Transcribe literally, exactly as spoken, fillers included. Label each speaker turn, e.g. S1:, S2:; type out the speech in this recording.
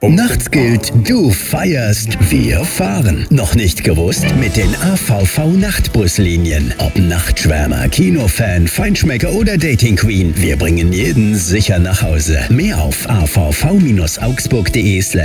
S1: Nachts gilt, du feierst, wir fahren. Noch nicht gewusst? Mit den A V V-Nachtbuslinien. Ob Nachtschwärmer, Kinofan, Feinschmecker oder Dating Queen, wir bringen jeden sicher nach Hause. Mehr auf a v v Bindestrich augsburg punkt de